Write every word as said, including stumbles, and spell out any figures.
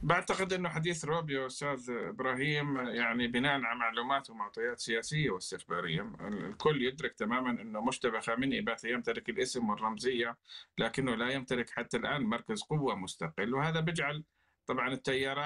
باعتقد إنه حديث روبيو أستاذ إبراهيم يعني بناء على معلومات ومعطيات سياسية واستخبارية. الكل يدرك تماما أنه مجتبى خامنئي بات يمتلك الاسم والرمزية، لكنه لا يمتلك حتى الآن مركز قوة مستقل، وهذا بيجعل طبعا التيارات